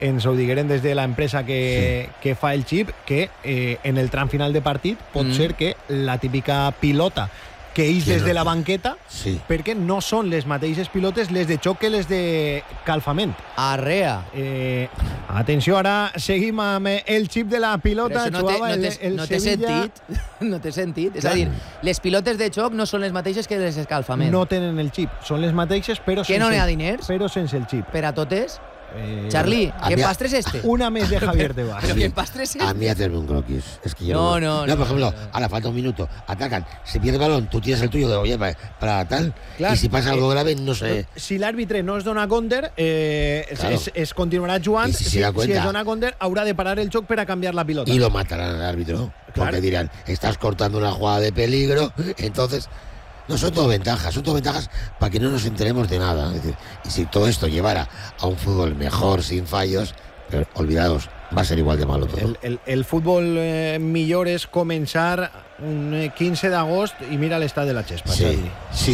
ens ho digueren des de l'empresa que fa el xip, que en el tram final de partit pot ser que la típica pilota que ix des de la banqueta, perquè no són les mateixes pilotes les de xoc que les de calfament. Arrea. Atenció, ara seguim amb el xip de la pilota. No té sentit. No té sentit. És a dir, les pilotes de xoc no són les mateixes que les d'escalfament. No tenen el xip. Són les mateixes, però que no n'hi ha diners? Però sense el xip. Per a totes? Charlie, ¿qué pastre es este? Una mes de Javier Tebas. ¿Pero qué pastre es este? A mí hacerme un croquis. Es que yo no, por ejemplo, ahora falta un minuto, atacan, se pierde el balón, tú tienes el tuyo de oye, para tal, clar, y si pasa algo grave, no sé. Si l'àrbitre no es dona counter, es continuarà jugant. Si es dona counter, haurà de parar el xoc per a canviar la pilota. Y lo matarán al árbitro, porque dirán, estás cortando una jugada de peligro, entonces... No, son todo ventajas para que no nos enteremos de nada. Es decir, y si todo esto llevara a un fútbol mejor, sin fallos, pero olvidaos, va a ser igual de malo todo. El fútbol millor és començar un 15 d'agost i mira l'estat de la Xespa. Sí.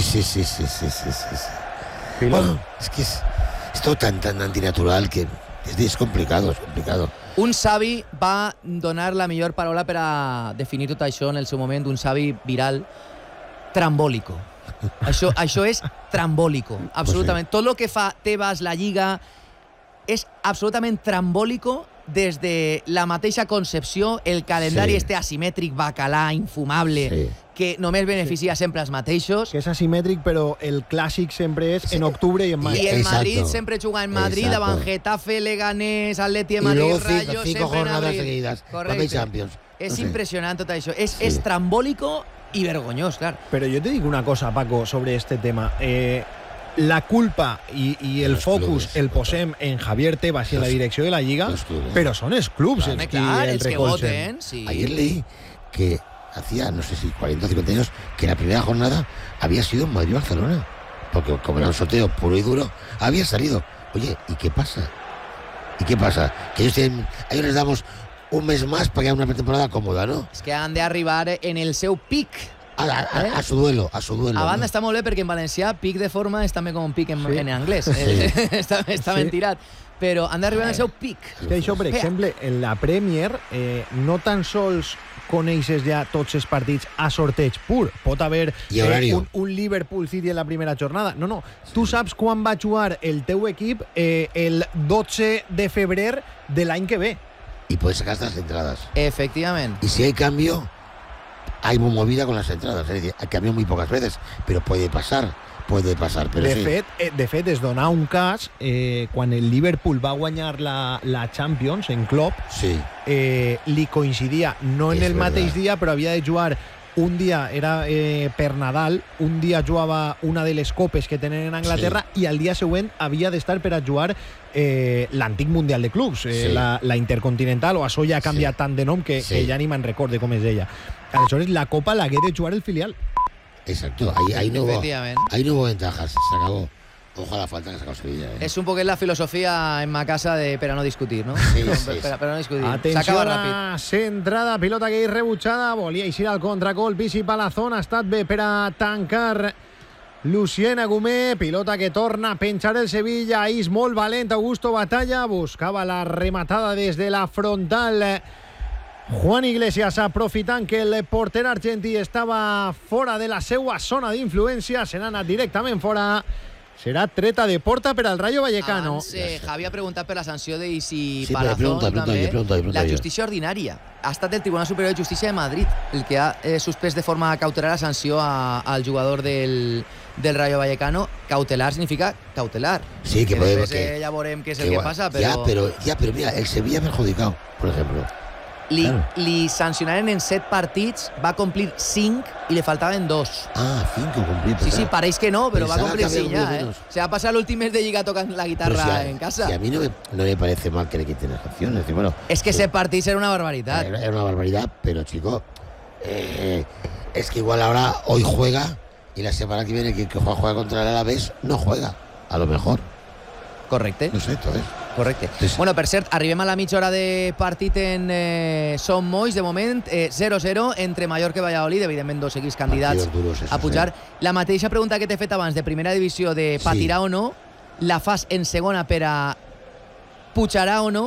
Bueno, es que es todo tan antinatural que es complicado, Un savi va donar la millor paraula per a definir tot això en el seu moment, un savi viral, trambólico. Això és trambólico, absolutament. Tot el que fa Tebas, la Lliga, és absolutament trambólico des de la mateixa concepció, el calendari este asimètric, bacalà, infumable, que només beneficia sempre els mateixos. Que és asimètric, però el clàssic sempre és en octubre i en maig. I el Madrid sempre juga en Madrid, davant Getafe, Leganés, Atleti de Madrid, Rayo, sempre en abril. Correcte. És impressionant tot això. És trambólico i vergonyós, clar. Però jo te dic una cosa, Paco, sobre este tema. La culpa i el focus el posem en Javier Tebas i en la direcció de la Lliga, però són els clubs els que voten. Ayer leí que hacía, no sé si 40 o 50 años, que la primera jornada había sido en Madrid-Barcelona, porque como era un sorteo puro y duro, había salido. Oye, ¿y qué pasa? Que ellos les damos un mes más para que haya una pretemporada còmoda, no? És que han d'arribar en el seu pic. A su duelo. A banda està molt bé perquè en valencià pic de forma és també com un pic en anglès. Està ben tirat. Però han d'arribar en el seu pic. És que això, per exemple, en la Premier no tan sols coneixes ja tots els partits a sorteig pur. Pot haver un Liverpool City en la primera jornada. No. Tu saps quan va jugar el teu equip el 12 de febrer de l'any que ve. Y puedes sacar estas entradas. Efectivamente. Y si hay cambio, hay movida con las entradas. Es decir, hay cambio muy pocas veces, pero puede pasar. Però de fet, es donà un cas quan el Liverpool va guanyar la Champions en Klopp, li coincidia no en el mateix dia, però havia de jugar un dia, era per Nadal, un dia jugava una de les copes que tenen en Anglaterra i al dia següent havia d'estar per a jugar l'antic Mundial de Clubs, la Intercontinental, o això ja ha canviat tant de nom que ja ni me'n recorde com es deia. Aleshores, la Copa l'hagué de jugar el filial. Exacto, ahí no hubo ventajas, se acabó. Ojalá falta que sacó Sevilla. Es un poco la filosofía en ma casa de para no discutir, ¿no? Sí. Per no discutir. Atenció a la centrada, pilota que és rebutjada, volia eixir al contracolp, Isi Palazón ha estat bé per a tancar Lucien Agumé, pilota que torna a penjar el Sevilla, és molt valent, Augusto Batalla, buscava la rematada des de la frontal. Juan Iglesias, aprofitant que el porter argentí estava fora de la seva zona d'influència, se n'ha anat directament fora. Serà treta de porta per al Rayo Vallecano. Javi ha preguntat per la sanció d'Isi Palazón. Pregunta, la justícia ordinària. Ha estat el Tribunal Superior de Justícia de Madrid el que ha suspès de forma cautelar la sanció al jugador del Rayo Vallecano. Cautelar significa cautelar. Sí, que després ja veurem què és el que passa, però... Pero mira, el Sevilla perjudicado, por ejemplo. Li sancionaren en 7 partits, va complir 5 i li faltaven 2. 5 complir. Sí, pareix que no, però va complir 5 ya. Se va pasar el últim mes de Lliga tocant la guitarra en casa. Si a mí no me parece mal que le quiten las sanciones. Es que ese partido era una barbaridad. Era una barbaridad, pero chico, es que igual ahora hoy juega y la semana que viene que juega contra el Alavés no juega, a lo mejor. Correcte. No sé, entonces... Correcte. Sí. Bueno, per cert, arribem a la mitja hora de partit en Som Moix, de moment 0-0 entre Mallorca i Valladolid, evidentment dos equips candidats a pujar. La mateixa pregunta que t'he fet abans de primera divisió de patirà o no, la fas en segona per a pujarà o no